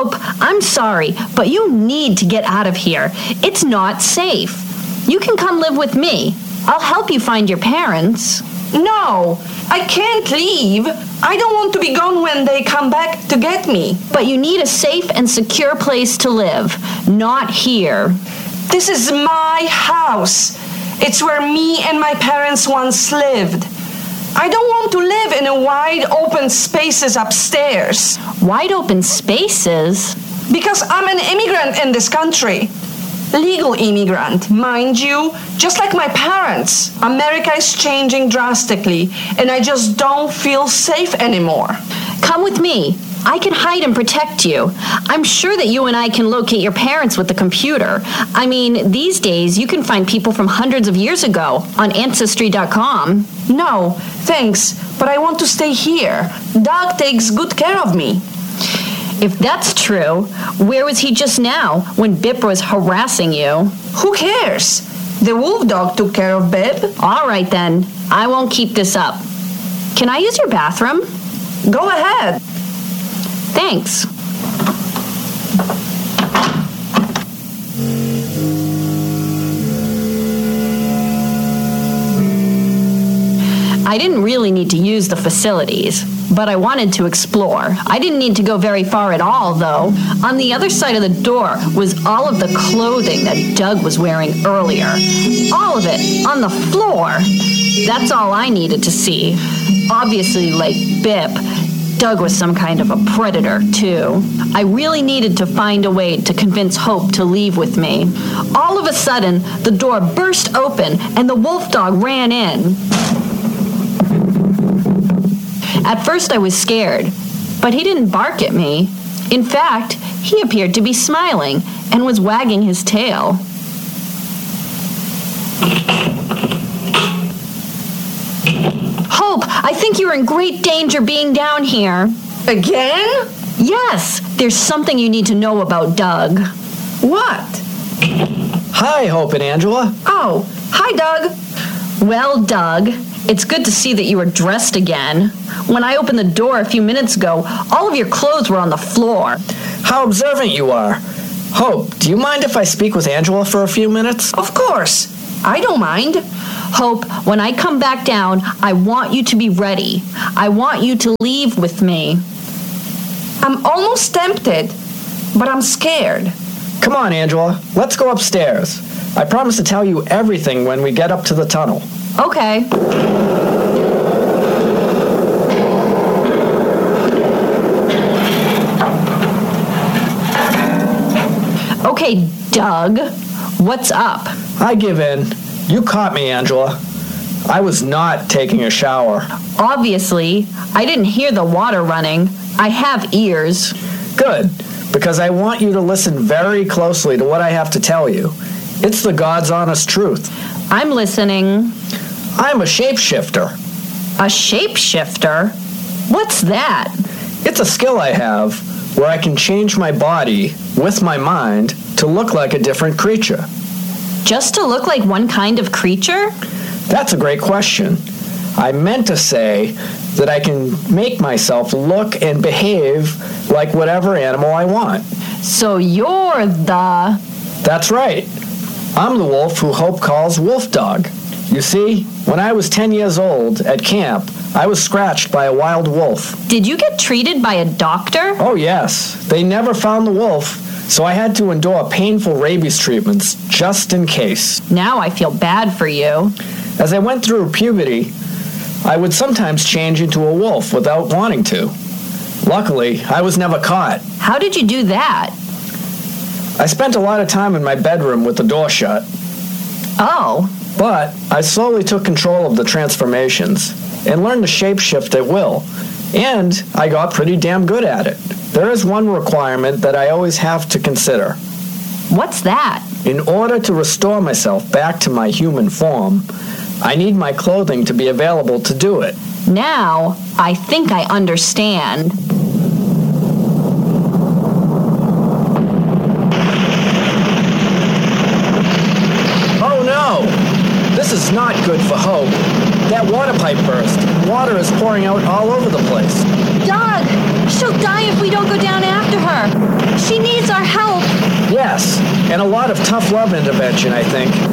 Hope, I'm sorry, but you need to get out of here. It's not safe. You can come live with me. I'll help you find your parents. No, I can't leave. I don't want to be gone when they come back to get me. But you need a safe and secure place to live, not here. This is my house. It's where me and my parents once lived. I don't want to live in a wide open spaces upstairs. Wide open spaces? Because I'm an immigrant in this country. Legal immigrant, mind you, just like my parents. America is changing drastically, and I just don't feel safe anymore. Come with me. I can hide and protect you. I'm sure that you and I can locate your parents with the computer. I mean, these days you can find people from hundreds of years ago on Ancestry.com. No, thanks, but I want to stay here. Doug takes good care of me. If that's true, where was he just now when Bip was harassing you? Who cares? The wolf dog took care of Bip. All right then, I won't keep this up. Can I use your bathroom? Go ahead. Thanks. I didn't really need to use the facilities, but I wanted to explore. I didn't need to go very far at all, though. On the other side of the door was all of the clothing that Doug was wearing earlier. All of it, on the floor. That's all I needed to see. Obviously, like Bip, Doug was some kind of a predator, too. I really needed to find a way to convince Hope to leave with me. All of a sudden, the door burst open and the wolf dog ran in. At first, I was scared, but he didn't bark at me. In fact, he appeared to be smiling and was wagging his tail. Hope, I think you're in great danger being down here. Again? Yes, there's something you need to know about Doug. What? Hi, Hope and Angela. Oh, hi, Doug. Well, Doug, it's good to see that you are dressed again. When I opened the door a few minutes ago, all of your clothes were on the floor. How observant you are. Hope, do you mind if I speak with Angela for a few minutes? Of course. I don't mind. Hope, when I come back down, I want you to be ready. I want you to leave with me. I'm almost tempted, but I'm scared. Come on, Angela. Let's go upstairs. I promise to tell you everything when we get up to the tunnel. Okay. Okay, Doug, what's up? I give in. You caught me, Angela. I was not taking a shower. Obviously, I didn't hear the water running. I have ears. Good, because I want you to listen very closely to what I have to tell you. It's the God's honest truth. I'm listening. I'm a shapeshifter. A shapeshifter? What's that? It's a skill I have where I can change my body with my mind to look like a different creature. Just to look like one kind of creature? That's a great question. I meant to say that I can make myself look and behave like whatever animal I want. So you're the... That's right. I'm the wolf who Hope calls Wolf Dog. You see, when I was 10 years old at camp, I was scratched by a wild wolf. Did you get treated by a doctor? Oh, yes. They never found the wolf, so I had to endure painful rabies treatments just in case. Now I feel bad for you. As I went through puberty, I would sometimes change into a wolf without wanting to. Luckily, I was never caught. How did you do that? I spent a lot of time in my bedroom with the door shut. Oh. But I slowly took control of the transformations and learned to shapeshift at will. And I got pretty damn good at it. There is one requirement that I always have to consider. What's that? In order to restore myself back to my human form, I need my clothing to be available to do it. Now, I think I understand. Oh no! This is not good for Hope. That water pipe burst. Water is pouring out all over the place. Doug! She'll die if we don't go down after her. She needs our help. Yes, and a lot of tough love intervention, I think.